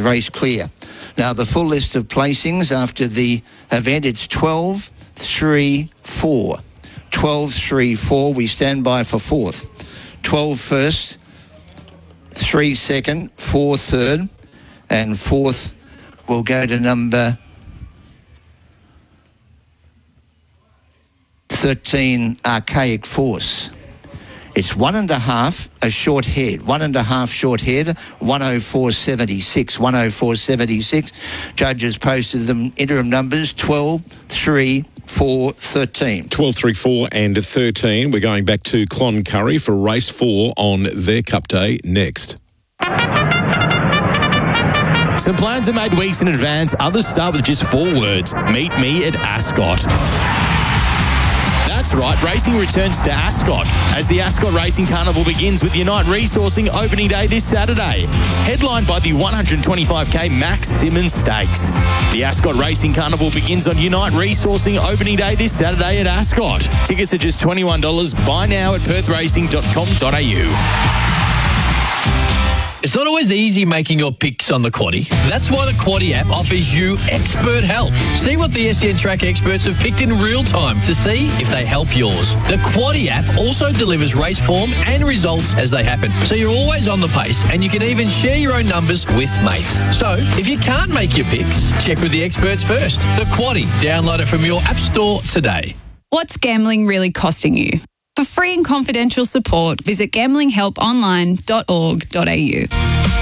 race clear. Now, the full list of placings after the event, it's 12, 3, 4. 12, 3, 4. We stand by for fourth. 12 first, 3 second, 4 third, and fourth will go to number 13, Archaic Force. It's 1.5, a short head. 1.5 short head, 104.76. 104.76. Judges posted them interim numbers 12, 3, 4, 13. 12, 3, 4 and 13. We're going back to Cloncurry for race 4 on their Cup Day next. Some plans are made weeks in advance. Others start with just 4 words. Meet me at Ascot. That's right, racing returns to Ascot as the Ascot Racing Carnival begins with Unite Resourcing opening day this Saturday. Headlined by the 125k Max Simmons Stakes. The Ascot Racing Carnival begins on Unite Resourcing opening day this Saturday at Ascot. Tickets are just $21. Buy now at perthracing.com.au. It's not always easy making your picks on the Quaddie. That's why the Quaddie app offers you expert help. See what the SEN Track experts have picked in real time to see if they help yours. The Quaddie app also delivers race form and results as they happen, so you're always on the pace and you can even share your own numbers with mates. So, if you can't make your picks, check with the experts first. The Quaddie. Download it from your app store today. What's gambling really costing you? For free and confidential support, visit gamblinghelponline.org.au.